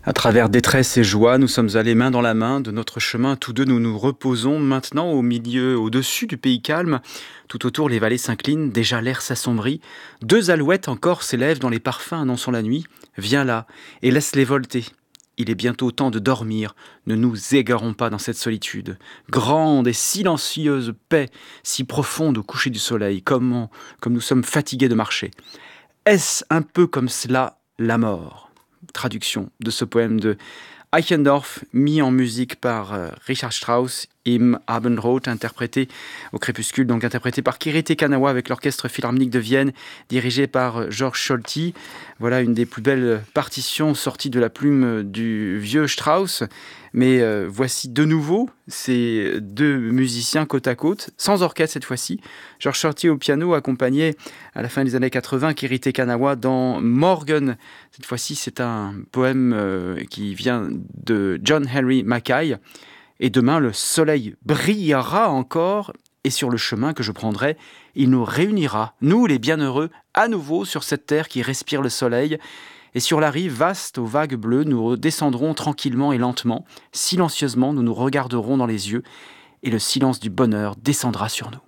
À travers détresse et joie, nous sommes allés main dans la main de notre chemin. Tous deux, nous nous reposons maintenant au milieu, au-dessus du pays calme. Tout autour, les vallées s'inclinent, déjà l'air s'assombrit. Deux alouettes encore s'élèvent dans les parfums annonçant la nuit. Viens là et laisse-les volter. Il est bientôt temps de dormir. Ne nous égarons pas dans cette solitude. Grande et silencieuse paix, si profonde au coucher du soleil, comme nous sommes fatigués de marcher. Est-ce un peu comme cela la mort ? Traduction de ce poème de Eichendorff, mis en musique par Richard Strauss, Im Abendrot, interprété au crépuscule, donc interprété par Kirite Kanawa avec l'Orchestre Philharmonique de Vienne, dirigé par Georges Scholti. Voilà une des plus belles partitions sorties de la plume du vieux Strauss. Mais voici de nouveau ces deux musiciens côte à côte, sans orchestre cette fois-ci. Georges Scholti au piano, accompagné à la fin des années 80, Kirite Kanawa dans Morgen. Cette fois-ci, c'est un poème qui vient de John Henry Mackay. Et demain, le soleil brillera encore, et sur le chemin que je prendrai, il nous réunira, nous les bienheureux, à nouveau sur cette terre qui respire le soleil. Et sur la rive vaste aux vagues bleues, nous descendrons tranquillement et lentement, silencieusement, nous nous regarderons dans les yeux, et le silence du bonheur descendra sur nous.